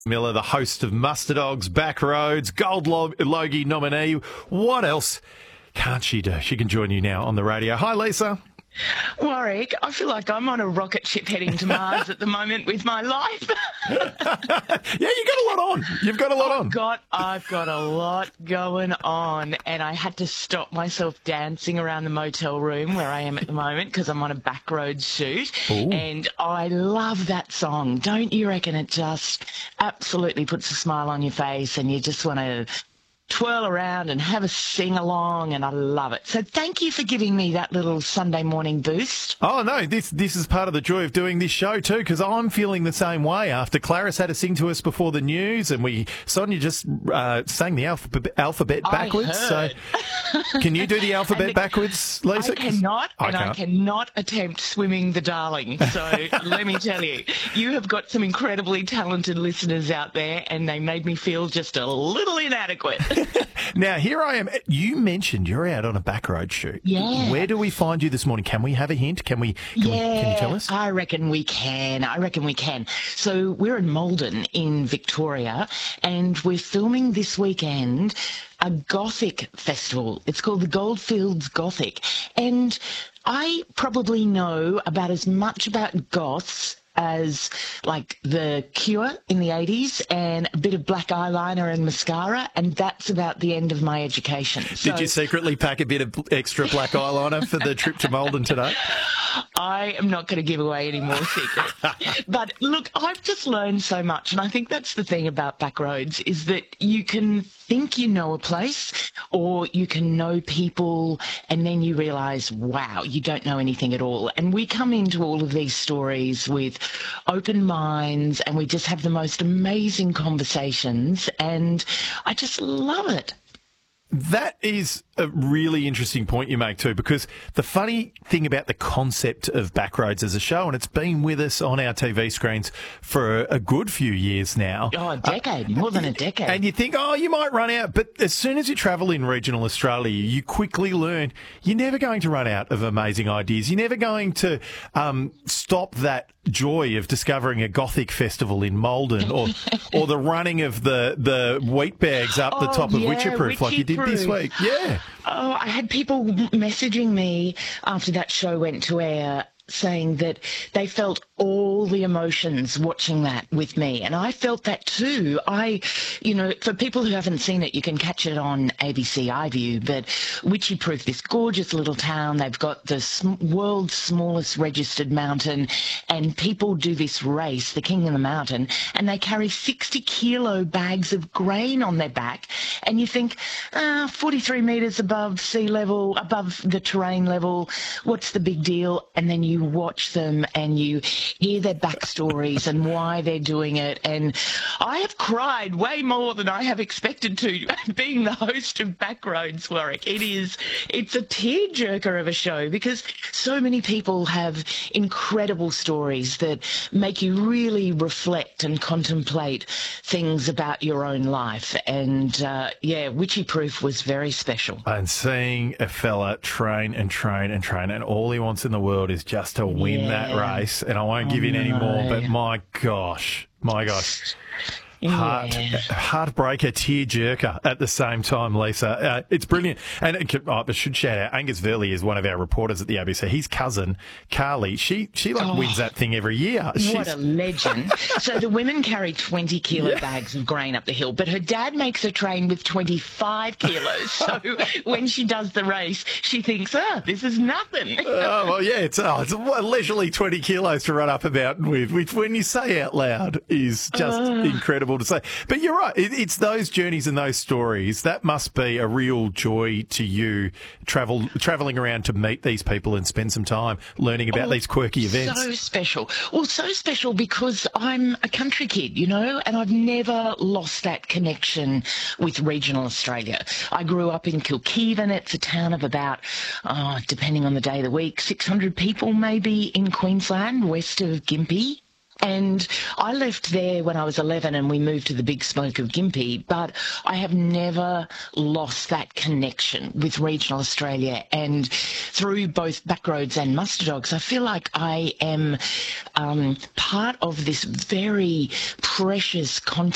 Miller, the host of Muster Dogs, Backroads, Gold Logie nominee. What else can't she do? She can join you now on the radio. Hi, Lisa. Warwick, I feel like I'm on a rocket ship heading to Mars at the moment with my life. Yeah, you got a lot on. You've got a lot on. I've got a lot going on, and I had to stop myself dancing around the motel room where I am at the moment because I'm on a Backroads shoot. Ooh. And I love that song. Don't you reckon it just absolutely puts a smile on your face and you just want to twirl around and have a sing-along, and I love it. So thank you for giving me that little Sunday morning boost. Oh, no, this is part of the joy of doing this show too, because I'm feeling the same way after Clarice had to sing to us before the news, and Sonia just sang the alphabet backwards. So can you do the alphabet backwards, Lisa? I cannot, I cannot attempt swimming the Darling. So let me tell you, you have got some incredibly talented listeners out there, and they made me feel just a little inadequate. Now, here I am. You mentioned you're out on a Backroads shoot. Yeah. Where do we find you this morning? Can we have a hint? Can you tell us? I reckon we can. So we're in Maldon in Victoria, and we're filming this weekend a Gothic festival. It's called the Goldfields Gothic. And I probably know about as much about goths as like The Cure in the 80s and a bit of black eyeliner and mascara, and that's about the end of my education. Did you secretly pack a bit of extra black eyeliner for the trip to Maldon today? I am not going to give away any more secrets. But look, I've just learned so much, and I think that's the thing about Backroads is that you can think you know a place or you can know people and then you realise, wow, you don't know anything at all. And we come into all of these stories with open minds and we just have the most amazing conversations, and I just love it. That is a really interesting point you make too, because the funny thing about the concept of Backroads as a show, and it's been with us on our TV screens for a good few years now. Oh, a decade, more than a decade. And you think, oh, you might run out, but as soon as you travel in regional Australia, you quickly learn you're never going to run out of amazing ideas. You're never going to stop that joy of discovering a Gothic festival in Maldon or the running of the wheat bags up the top of Witcherproof like you did this week. Yeah. Oh, I had people messaging me after that show went to air saying that they felt all the emotions watching that with me. And I felt that too. For people who haven't seen it, you can catch it on ABC iView, but Witcherproof, this gorgeous little town, they've got the world's smallest registered mountain, and people do this race, the King of the Mountain, and they carry 60-kilo bags of grain on their back. And you think, 43 metres above sea level, above the terrain level, what's the big deal? And then you watch them and you hear their backstories and why they're doing it. And I have cried way more than I have expected to being the host of Backroads, Warwick. It's a tearjerker of a show because so many people have incredible stories that make you really reflect and contemplate things about your own life. And Witcherproof was very special. And seeing a fella train and train and train, and all he wants in the world is just to win that race. And I won't give in any more, but my gosh. Heartbreaker, tearjerker at the same time, Lisa. It's brilliant. And I should shout out, Angus Verley is one of our reporters at the ABC. His cousin, Carly, she wins that thing every year. What a legend. So the women carry 20-kilo bags of grain up the hill, but her dad makes her train with 25 kilos. So when she does the race, she thinks, this is nothing. It's a leisurely 20 kilos to run up a mountain with, which when you say out loud is just incredible to say. But you're right. It's those journeys and those stories that must be a real joy to you, traveling around to meet these people and spend some time learning about these quirky events. So special. Well, so special because I'm a country kid, and I've never lost that connection with regional Australia. I grew up in Kilkevin. It's a town of about, depending on the day of the week, 600 people maybe in Queensland, west of Gympie. And I left there when I was 11 and we moved to the big smoke of Gympie, but I have never lost that connection with regional Australia. And through both Backroads and Muster Dogs, I feel like I am part of this very precious continent.